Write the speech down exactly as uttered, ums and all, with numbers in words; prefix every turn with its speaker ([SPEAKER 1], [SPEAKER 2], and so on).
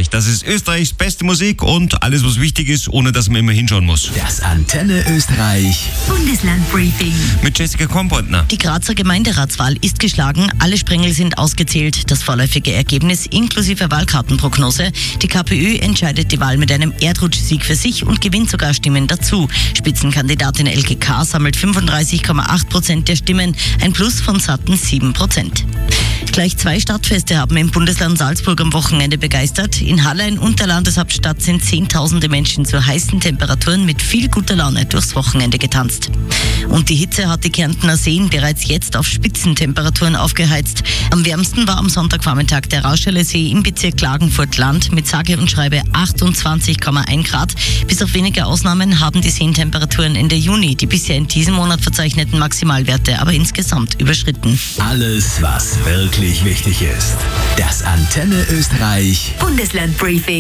[SPEAKER 1] Österreich. Das ist Österreichs beste Musik und alles, was wichtig ist, ohne dass man immer hinschauen muss.
[SPEAKER 2] Das Antenne Österreich
[SPEAKER 3] Bundesland-Briefing
[SPEAKER 1] mit Jessica Kornpointner.
[SPEAKER 4] Die Grazer Gemeinderatswahl ist geschlagen, alle Sprengel sind ausgezählt. Das vorläufige Ergebnis inklusive Wahlkartenprognose. Die KPÖ entscheidet die Wahl mit einem Erdrutschsieg für sich und gewinnt sogar Stimmen dazu. Spitzenkandidatin Elke K. sammelt fünfunddreißig Komma acht Prozent der Stimmen, ein Plus von satten sieben Prozent. Gleich zwei Stadtfeste haben im Bundesland Salzburg am Wochenende begeistert. In Hallein und der Landeshauptstadt sind zehntausende Menschen zu heißen Temperaturen mit viel guter Laune durchs Wochenende getanzt. Und die Hitze hat die Kärntner Seen bereits jetzt auf Spitzentemperaturen aufgeheizt. Am wärmsten war am Sonntagvormittag der Rauschele See im Bezirk Klagenfurt-Land mit sage und schreibe achtundzwanzig Komma eins Grad. Bis auf wenige Ausnahmen haben die Seentemperaturen Ende Juni die bisher in diesem Monat verzeichneten Maximalwerte aber insgesamt überschritten.
[SPEAKER 2] Alles, was wirklich wichtig ist. Das Antenne Österreich
[SPEAKER 3] Bundesland-Briefing.